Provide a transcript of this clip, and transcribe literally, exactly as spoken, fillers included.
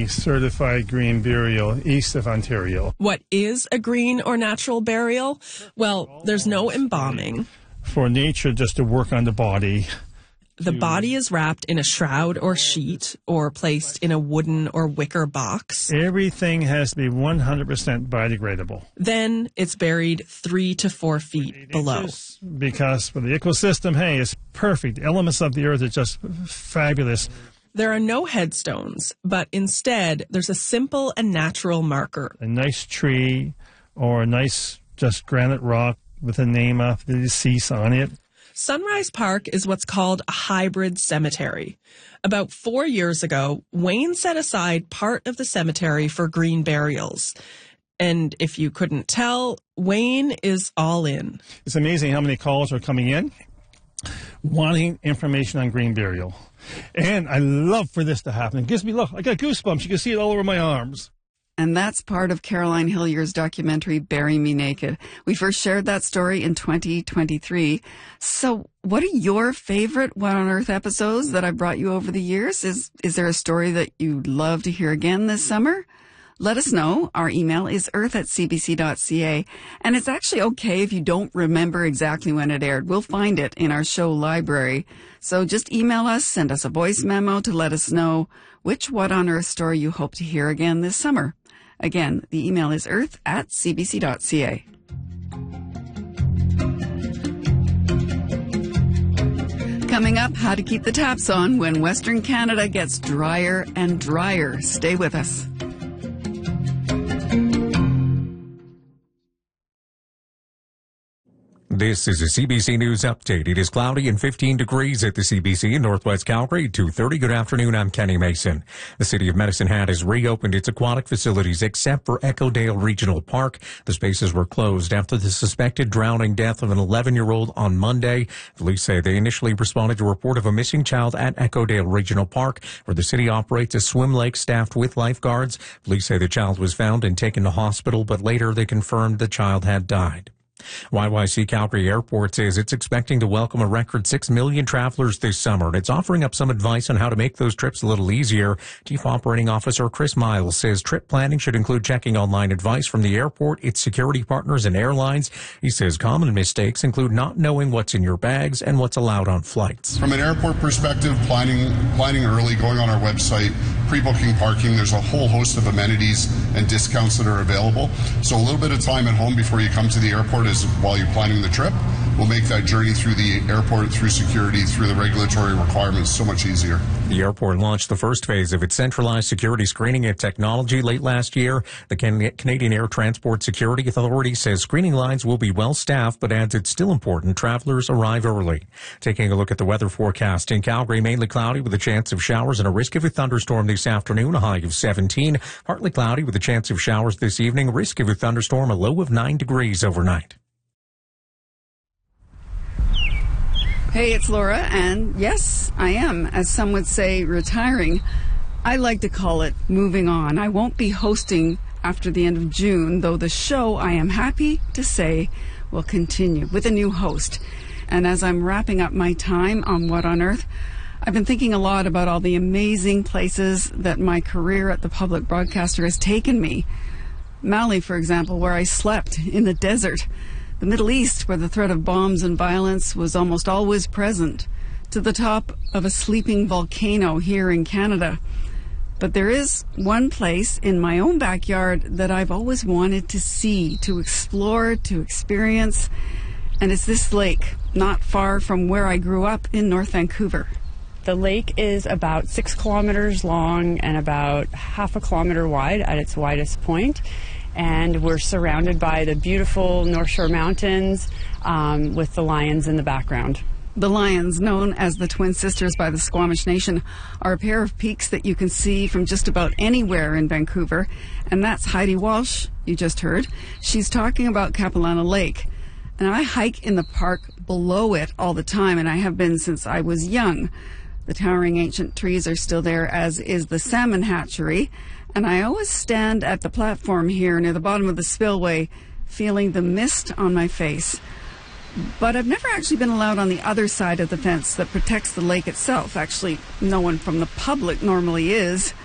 a certified green burial east of Ontario. What is a green or natural burial? Well, there's no embalming. For nature just to work on the body. The body is wrapped in a shroud or sheet or placed in a wooden or wicker box. Everything has to be one hundred percent biodegradable. Then it's buried three to four feet below. Because for the ecosystem, hey, it's perfect. The elements of the earth are just fabulous. There are no headstones, but instead there's a simple and natural marker. A nice tree or a nice just granite rock with the name of the deceased on it. Sunrise Park is what's called a hybrid cemetery. About four years ago, Wayne set aside part of the cemetery for green burials. And if you couldn't tell, Wayne is all in. It's amazing how many calls are coming in wanting information on green burial. And I love for this to happen. It gives me, look, I got goosebumps. You can see it all over my arms. And that's part of Caroline Hillier's documentary, Bury Me Naked. We first shared that story in twenty twenty-three. So what are your favorite What on Earth episodes that I've brought you over the years? Is, is there a story that you'd love to hear again this summer? Let us know. Our email is earth at c b c dot c a. And it's actually okay if you don't remember exactly when it aired. We'll find it in our show library. So just email us, send us a voice memo to let us know which What on Earth story you hope to hear again this summer. Again, the email is earth at c b c dot c a. Coming up, how to keep the taps on when Western Canada gets drier and drier. Stay with us. This is a C B C News update. It is cloudy and fifteen degrees at the C B C in Northwest Calgary. two thirty. Good afternoon. I'm Kenny Mason. The city of Medicine Hat has reopened its aquatic facilities except for Echo Dale Regional Park. The spaces were closed after the suspected drowning death of an eleven-year-old on Monday. Police say they initially responded to a report of a missing child at Echo Dale Regional Park, where the city operates a swim lake staffed with lifeguards. Police say the child was found and taken to hospital, but later they confirmed the child had died. Y Y C Calgary Airport says it's expecting to welcome a record six million travelers this summer, and it's offering up some advice on how to make those trips a little easier. Chief Operating Officer Chris Miles says trip planning should include checking online advice from the airport, its security partners, and airlines. He says common mistakes include not knowing what's in your bags and what's allowed on flights. From an airport perspective, planning planning early, going on our website, pre-booking parking, there's a whole host of amenities and discounts that are available. So a little bit of time at home before you come to the airport is while you're planning the trip will make that journey through the airport, through security, through the regulatory requirements so much easier. The airport launched the first phase of its centralized security screening and technology late last year. The Can- Canadian Air Transport Security Authority says screening lines will be well staffed, but adds it's still important travelers arrive early. Taking a look at the weather forecast in Calgary, mainly cloudy with a chance of showers and a risk of a thunderstorm this afternoon, a high of seventeen. Partly cloudy with a chance of showers this evening, risk of a thunderstorm, a low of nine degrees overnight. Hey, it's Laura, and yes, I am, as some would say, retiring. I like to call it moving on. I won't be hosting after the end of June, though the show, I am happy to say, will continue with a new host. And as I'm wrapping up my time on What on Earth, I've been thinking a lot about all the amazing places that my career at the public broadcaster has taken me. Mali, for example, where I slept in the desert. The Middle East, where the threat of bombs and violence was almost always present, to the top of a sleeping volcano here in Canada. But there is one place in my own backyard that I've always wanted to see, to explore, to experience, and it's this lake, not far from where I grew up in North Vancouver. The lake is about six kilometers long and about half a kilometer wide at its widest point. And we're surrounded by the beautiful North Shore Mountains um, with the lions in the background. The lions, known as the Twin Sisters by the Squamish Nation, are a pair of peaks that you can see from just about anywhere in Vancouver. And that's Heidi Walsh, you just heard. She's talking about Capilano Lake. And I hike in the park below it all the time, and I have been since I was young. The towering ancient trees are still there, as is the salmon hatchery. And I always stand at the platform here near the bottom of the spillway, feeling the mist on my face. But I've never actually been allowed on the other side of the fence that protects the lake itself. Actually, no one from the public normally is.